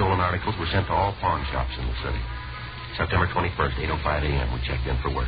stolen articles were sent to all pawn shops in the city. September 21st, 8:05 a.m., we checked in for work.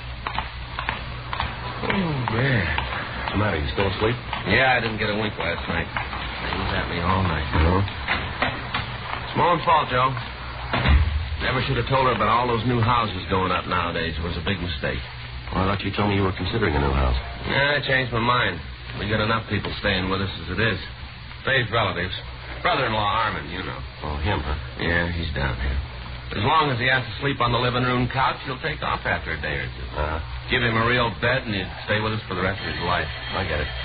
Oh, man. What's the matter? You still asleep? Yeah, I didn't get a wink last night. He was at me all night. No? It's my own fault, Joe. Never should have told her about all those new houses going up nowadays. It was a big mistake. Well, I thought you told me you were considering a new house. Yeah, I changed my mind. We got enough people staying with us as it is. Faye's relatives. Brother-in-law Armin, you know. Oh, him, huh? Yeah, he's down here. As long as he has to sleep on the living room couch, he'll take off after a day or two. Give him a real bed, and he'd stay with us for the rest of his life. I get it.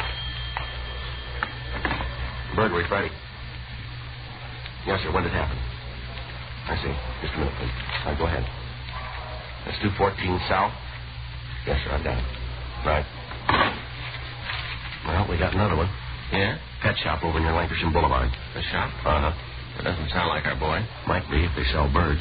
Burglary Friday. Yes, sir. When did it happen? I see. Just a minute, please. All right, go ahead. That's 214 South? Yes, sir. I've got it. Right. Well, we got another one. Yeah? Pet shop over near Lancashire Boulevard. The shop? Uh-huh. That doesn't sound like our boy. Might be if they sell birds.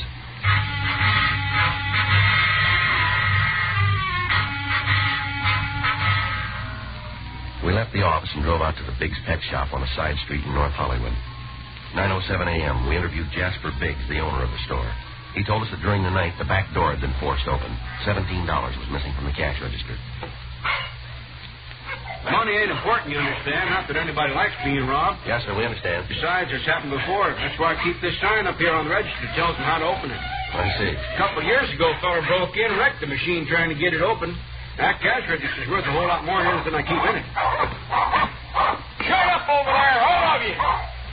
We left the office and drove out to the Biggs Pet Shop on a side street in North Hollywood. 9:07 a.m., we interviewed Jasper Biggs, the owner of the store. He told us that during the night, the back door had been forced open. $17 was missing from the cash register. Money ain't important, you understand. Not that anybody likes being robbed. Yes, sir, we understand. Besides, it's happened before. That's why I keep this sign up here on the register that tells them how to open it. I see. A couple of years ago, a fella broke in, wrecked the machine trying to get it open. That cash register's worth a whole lot more than anything I keep in it. Shut up over there, all of you!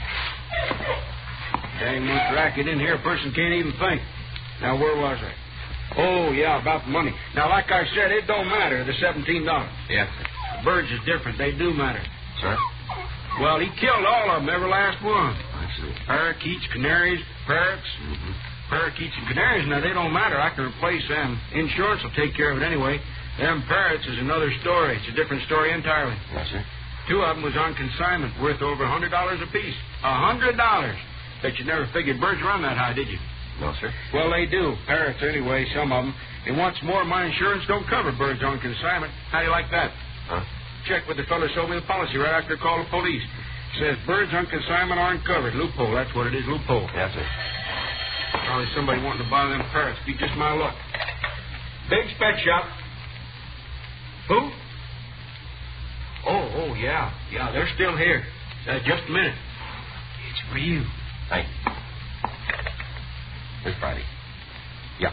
Dang much racket in here, a person can't even think. Now, where was I? Oh, yeah, about the money. Now, like I said, it don't matter, the $17. Yes, sir. Birds is different. They do matter. Sir? Well, he killed all of them, every last one. I see. Parakeets, canaries, parrots. Mm-hmm. Parakeets and canaries, now, they don't matter. I can replace them. Insurance will take care of it anyway. Them parrots is another story. It's a different story entirely. Yes, sir. 2 of them was on consignment, worth over $100 apiece. $100. Bet you never figured birds run that high, did you? No, sir. Well, they do. Parrots, anyway, some of them. And what's more, my insurance don't cover birds on consignment. How do you like that? Huh? Check with the fellow who sold me the policy right after I called the police. Says birds on consignment aren't covered. Loophole. That's what it is, loophole. Yes, sir. Probably somebody wanting to buy them parrots. Be just my luck. Biggs Pet Shop. Who? Oh, yeah. Yeah, they're still here. Just a minute. It's for you. Thanks. This Friday. Yeah.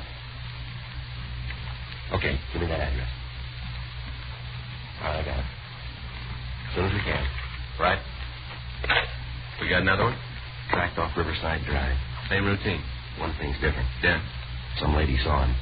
Okay, give me that address. All right, I got it. As soon as we can. Right. We got another one? Tracked off Riverside Drive. Same routine. One thing's different. Yeah. Some lady saw him.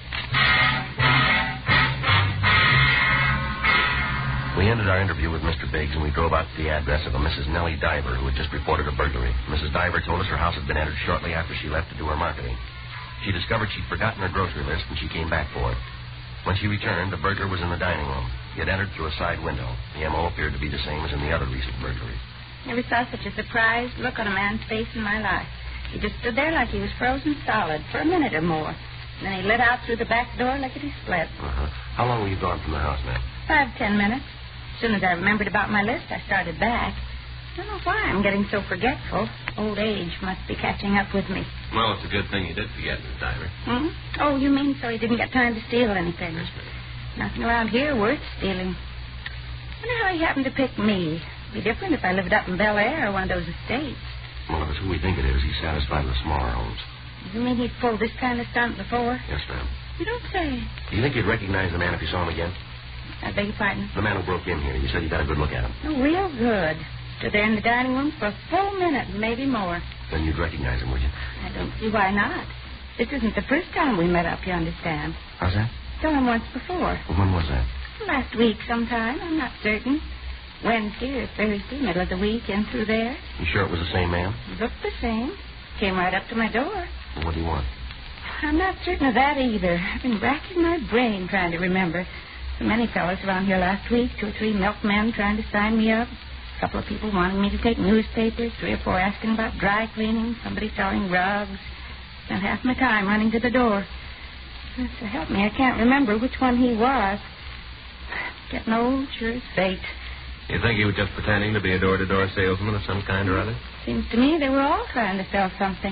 We ended our interview with Mr. Biggs, and we drove out to the address of a Mrs. Nellie Diver, who had just reported a burglary. Mrs. Diver told us her house had been entered shortly after she left to do her marketing. She discovered she'd forgotten her grocery list, and she came back for it. When she returned, the burglar was in the dining room. He had entered through a side window. The M.O. appeared to be the same as in the other recent burglaries. Never saw such a surprised look on a man's face in my life. He just stood there like he was frozen solid for a minute or more. Then he lit out through the back door like it had split. Uh-huh. How long were you gone from the house, ma'am? 5-10 minutes. As soon as I remembered about my list, I started back. I don't know why I'm getting so forgetful. Old age must be catching up with me. Well, it's a good thing you did forget, Miss Diver. Hmm? Oh, you mean so he didn't get time to steal anything? Yes, ma'am. Nothing around here worth stealing. Wonder how he happened to pick me. It'd be different if I lived up in Bel Air or one of those estates. Well, if it's who we think it is, he's satisfied with smaller homes. You mean he'd pulled this kind of stunt before? Yes, ma'am. You don't say. Do you think you'd recognize the man if you saw him again? I beg your pardon? The man who broke in here. You said you got a good look at him. Oh, real good. Stood there in the dining room for a full minute, maybe more. Then you'd recognize him, would you? I don't see why not. This isn't the first time we met up, you understand. How's that? Saw him once before. Well, when was that? Last week sometime, I'm not certain. Wednesday or Thursday, middle of the week, in through there. You sure it was the same man? Looked the same. Came right up to my door. Well, what do you want? I'm not certain of that either. I've been racking my brain trying to remember. So many fellas around here last week, 2 or 3 milkmen trying to sign me up. A couple of people wanting me to take newspapers, 3 or 4 asking about dry cleaning, somebody selling rugs. Spent half my time running to the door. So help me, I can't remember which one he was. Getting old, sure as fate. You think he was just pretending to be a door-to-door salesman of some kind or other? Seems to me they were all trying to sell something.